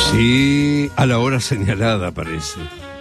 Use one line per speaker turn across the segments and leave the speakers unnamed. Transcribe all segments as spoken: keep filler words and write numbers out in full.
Sí, a la hora señalada parece.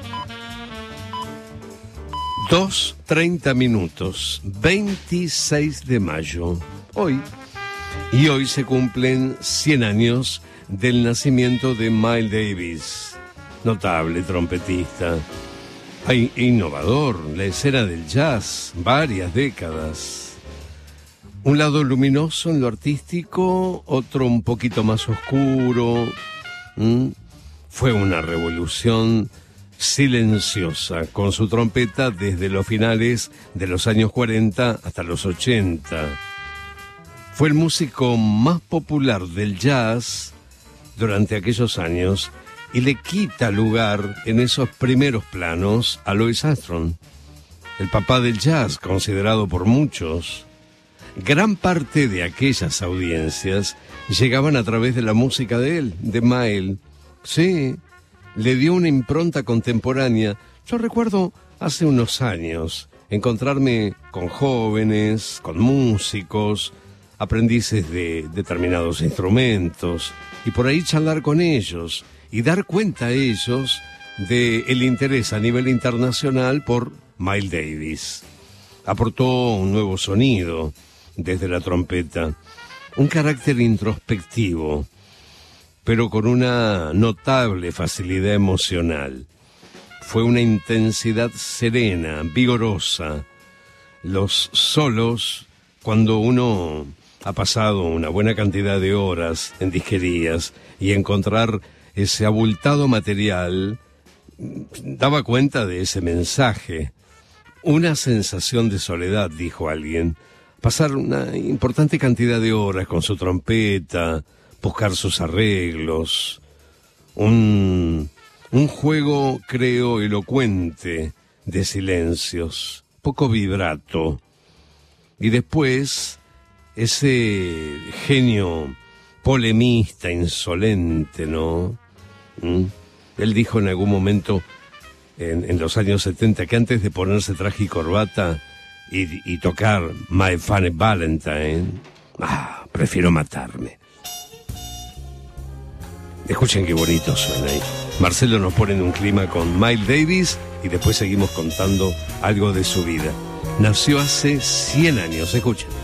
Dos treinta minutos, veintiséis de mayo, hoy. Y hoy se cumplen cien años del nacimiento de Miles Davis, notable trompetista, innovador, la escena del jazz, varias décadas. Un lado luminoso en lo artístico, otro un poquito más oscuro. ¿Mm? Fue una revolución silenciosa con su trompeta desde los finales de los años cuarenta hasta los ochenta. Fue el músico más popular del jazz durante aquellos años y le quita lugar en esos primeros planos a Louis Armstrong, el papá del jazz, considerado por muchos. Gran parte de aquellas audiencias llegaban a través de la música de él, de Miles. Sí, le dio una impronta contemporánea. Yo recuerdo hace unos años encontrarme con jóvenes, con músicos, aprendices de determinados instrumentos, y por ahí charlar con ellos y dar cuenta a ellos del interés a nivel internacional por Miles Davis. Aportó un nuevo sonido desde la trompeta, un carácter introspectivo, pero con una notable facilidad emocional. Fue una intensidad serena, vigorosa. Los solos, cuando uno ha pasado una buena cantidad de horas en disquerías y encontrar ese abultado material, daba cuenta de ese mensaje. Una sensación de soledad, dijo alguien. Pasar una importante cantidad de horas con su trompeta, buscar sus arreglos. Un, un juego, creo, elocuente de silencios, poco vibrato. Y después, ese genio polemista, insolente, ¿no? ¿Mm? Él dijo en algún momento, en, en los años setenta, que antes de ponerse traje y corbata y, y tocar My Funny Valentine, ah, prefiero matarme. Escuchen qué bonito suena ahí. Marcelo nos pone en un clima con Miles Davis y después seguimos contando algo de su vida. Nació hace cien años, escuchen.